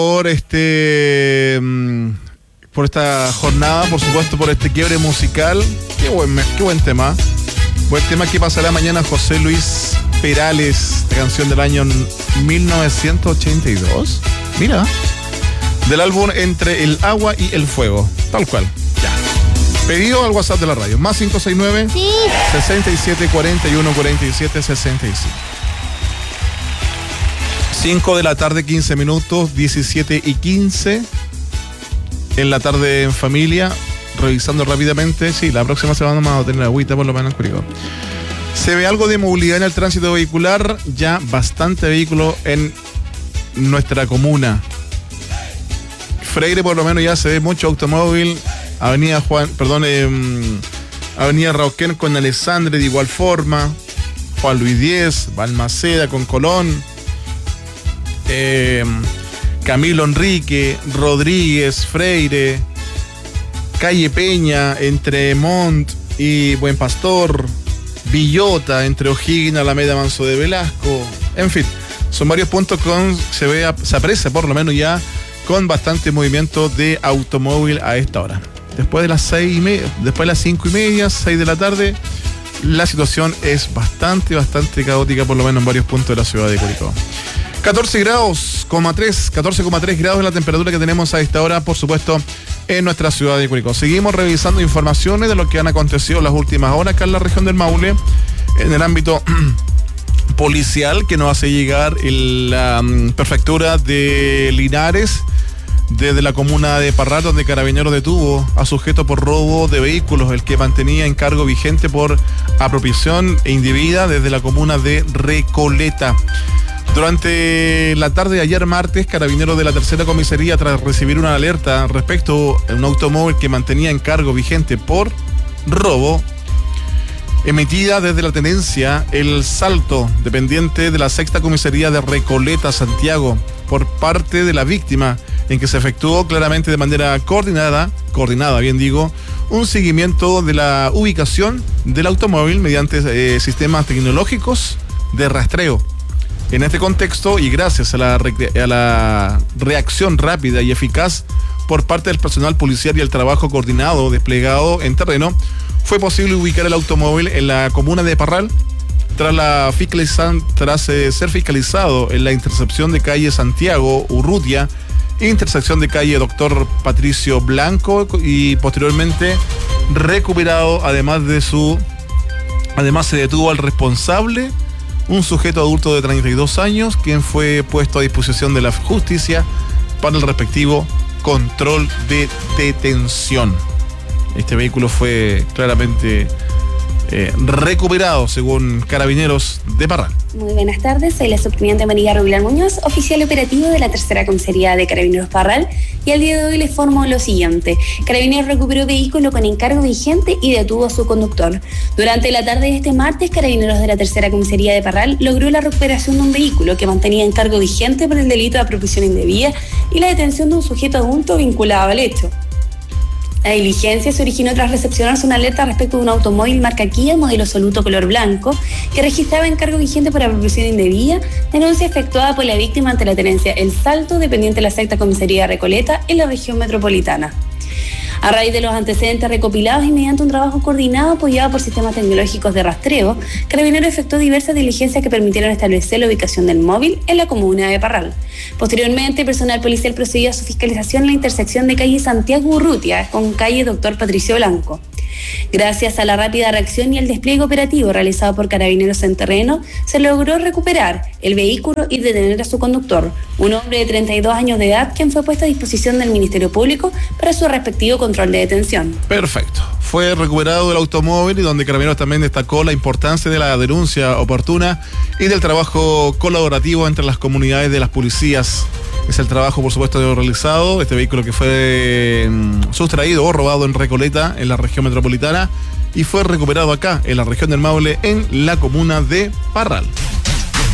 por por esta jornada, por supuesto, por este quiebre musical. Qué buen tema. Buen tema que pasará mañana José Luis Perales, esta canción del año 1982. Mira, del álbum Entre el agua y el fuego, tal cual. Ya. Pedido al WhatsApp de la radio, más 569 sí. 67 41 47 65. 5 de la tarde, 15 minutos, 17 y 15. En la tarde en familia, revisando rápidamente. Sí, la próxima semana vamos a tener agüita por lo menos en Curicó. Se ve algo de movilidad en el tránsito vehicular, ya bastante vehículo en nuestra comuna. Freire por lo menos ya se ve mucho automóvil. Avenida Rauquén con Alessandre de igual forma. Juan Luis Díez, Balmaceda con Colón. Camilo Enrique, Rodríguez, Freire, Calle Peña entre Montt y Buen Pastor, Villota entre O'Higgins, Alameda, Manso de Velasco. En fin, son varios puntos se aprecia por lo menos ya con bastante movimiento de automóvil a esta hora. Después de las 5:30, 6 de la tarde, la situación es bastante caótica, por lo menos en varios puntos de la ciudad de Curicó. 14,3 grados es la temperatura que tenemos a esta hora, por supuesto, en nuestra ciudad de Curicó. Seguimos revisando informaciones de lo que han acontecido en las últimas horas acá en la región del Maule, en el ámbito policial, que nos hace llegar la prefectura de Linares, desde la comuna de Parral, donde Carabineros detuvo a sujeto por robo de vehículos, el que mantenía en cargo vigente por apropiación indebida desde la comuna de Recoleta. Durante la tarde de ayer martes, Carabineros de la tercera comisaría, tras recibir una alerta respecto a un automóvil que mantenía en cargo vigente por robo, emitida desde la tenencia El Salto, dependiente de la sexta comisaría de Recoleta, Santiago, por parte de la víctima, en que se efectuó claramente de manera coordinada, un seguimiento de la ubicación del automóvil mediante sistemas tecnológicos de rastreo. En este contexto, y gracias a la reacción rápida y eficaz por parte del personal policial y el trabajo coordinado desplegado en terreno, fue posible ubicar el automóvil en la comuna de Parral tras ser fiscalizado en la intercepción de calle Santiago Urrutia, intersección de calle Doctor Patricio Blanco, y posteriormente recuperado. Además se detuvo al responsable, un sujeto adulto de 32 años, quien fue puesto a disposición de la justicia para el respectivo control de detención. Este vehículo fue claramente recuperado, según Carabineros de Parral. Muy buenas tardes, soy la subteniente María Rubilar Muñoz, oficial operativo de la tercera comisaría de Carabineros Parral, y al día de hoy les informo lo siguiente. Carabineros recuperó vehículo con encargo vigente y detuvo a su conductor. Durante la tarde de este martes, Carabineros de la tercera comisaría de Parral logró la recuperación de un vehículo que mantenía encargo vigente por el delito de apropiación indebida y la detención de un sujeto adulto vinculado al hecho. La diligencia se originó tras recepcionarse una alerta respecto de un automóvil marca Kia, modelo Soluto color blanco, que registraba encargo vigente por apropiación indebida, denuncia efectuada por la víctima ante la tenencia El Salto, dependiente de la sexta comisaría de Recoleta, en la región metropolitana. A raíz de los antecedentes recopilados y mediante un trabajo coordinado apoyado por sistemas tecnológicos de rastreo, Carabineros efectuó diversas diligencias que permitieron establecer la ubicación del móvil en la comuna de Parral. Posteriormente, personal policial procedió a su fiscalización en la intersección de calle Santiago Urrutia con calle Doctor Patricio Blanco. Gracias a la rápida reacción y el despliegue operativo realizado por Carabineros en terreno, se logró recuperar el vehículo y detener a su conductor, un hombre de 32 años de edad, quien fue puesto a disposición del Ministerio Público para su respectivo control de detención. Perfecto. Fue recuperado el automóvil, y donde Carabineros también destacó la importancia de la denuncia oportuna y del trabajo colaborativo entre las comunidades de las policías. Es el trabajo, por supuesto, realizado. Este vehículo que fue sustraído o robado en Recoleta, en la región metropolitana, y fue recuperado acá, en la región del Maule, en la comuna de Parral.